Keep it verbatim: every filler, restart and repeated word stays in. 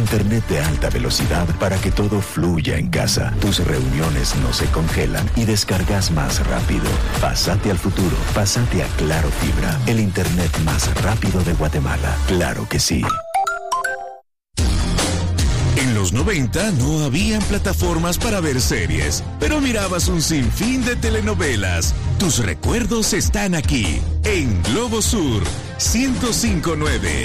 Internet de alta velocidad para que todo fluya en casa. Tus reuniones no se congelan y descargas más rápido. Pásate al futuro. Pásate a Claro Fibra. El Internet más rápido de Guatemala. Claro que sí. En los noventa no habían plataformas para ver series, pero mirabas un sinfín de telenovelas. Tus recuerdos están aquí, en Globo Sur ciento cinco punto nueve.